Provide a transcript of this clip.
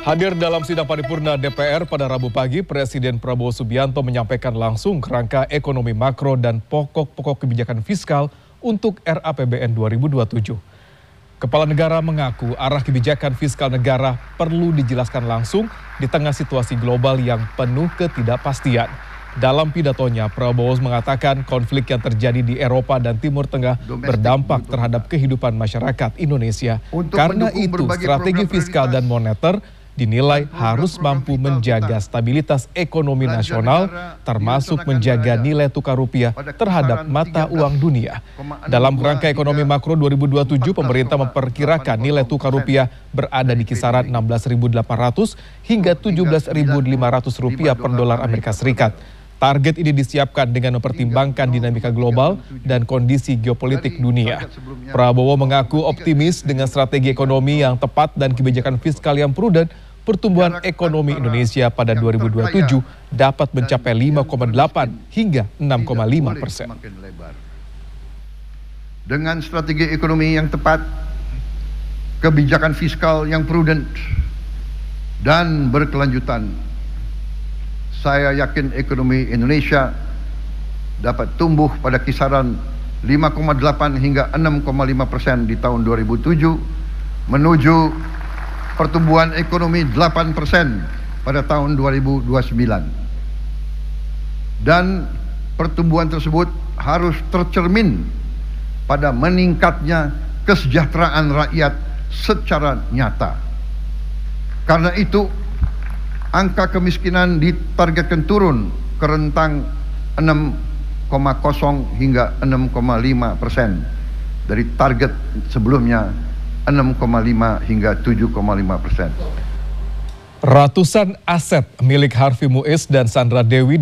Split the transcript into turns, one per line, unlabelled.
Hadir dalam sidang paripurna DPR pada Rabu pagi, Presiden Prabowo Subianto menyampaikan langsung kerangka ekonomi makro dan pokok-pokok kebijakan fiskal untuk RAPBN 2027. Kepala negara mengaku arah kebijakan fiskal negara perlu dijelaskan langsung di tengah situasi global yang penuh ketidakpastian. Dalam pidatonya, Prabowo mengatakan konflik yang terjadi di Eropa dan Timur Tengah berdampak terhadap kehidupan masyarakat Indonesia. Karena itu, strategi fiskal dan moneter dinilai harus mampu menjaga stabilitas ekonomi nasional, termasuk menjaga nilai tukar rupiah terhadap mata uang dunia. Dalam kerangka ekonomi makro 2027, pemerintah memperkirakan nilai tukar rupiah berada di kisaran 16.800 hingga 17.500 rupiah per dolar Amerika Serikat. Target ini disiapkan dengan mempertimbangkan dinamika global dan kondisi geopolitik dunia. Prabowo mengaku optimis dengan strategi ekonomi yang tepat dan kebijakan fiskal yang prudent, pertumbuhan ekonomi Indonesia pada 2027 dapat mencapai 5,8 hingga 6,5%.
Dengan strategi ekonomi yang tepat, kebijakan fiskal yang prudent dan berkelanjutan, saya yakin ekonomi Indonesia dapat tumbuh pada kisaran 5,8 hingga 6,5% di tahun 2007, menuju pertumbuhan ekonomi 8% pada tahun 2029. Dan pertumbuhan tersebut harus tercermin pada meningkatnya kesejahteraan rakyat secara nyata. Karena itu, angka kemiskinan ditargetkan turun ke rentang 6,0 hingga 6,5% dari target sebelumnya 6,5 hingga 7,5%.
Ratusan aset milik Harvey Muiz dan Sandra Dewi